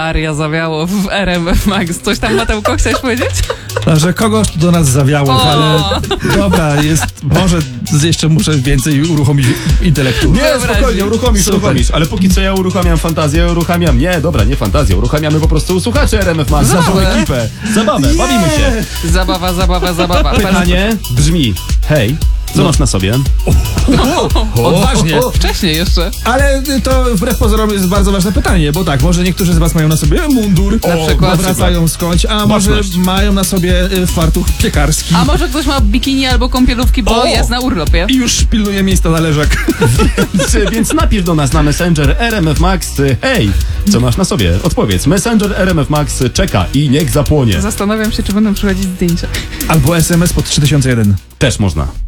Maria, zawiało w RMF Max. Coś tam, Matełko, chciałeś powiedzieć? Że kogoś tu do nas zawiało, ale dobra, może jeszcze muszę więcej uruchomić intelektu. Nie, spokojnie, uruchomisz. Ale póki co ja uruchamiam fantazję, nie fantazję, uruchamiamy po prostu słuchaczy RMF Max, naszą ekipę. Zabawę, bawimy się. Zabawa. Pytanie brzmi, hej, co masz na sobie? Odważnie. Wcześniej jeszcze. Ale to wbrew pozorom jest bardzo ważne pytanie, bo tak, może niektórzy z was mają na sobie mundur, Na przykład. wracają skądś, a może mają na sobie fartuch piekarski A może ktoś ma bikini albo kąpielówki, bo jest na urlopie. i już pilnuje miejsca na leżak. Więc napisz do nas na Messenger RMF Max, hej, co masz na sobie? Odpowiedz, Messenger RMF Max czeka i niech zapłonie. Zastanawiam się, czy będą przychodzić zdjęcia. Albo SMS pod 3001. Też można.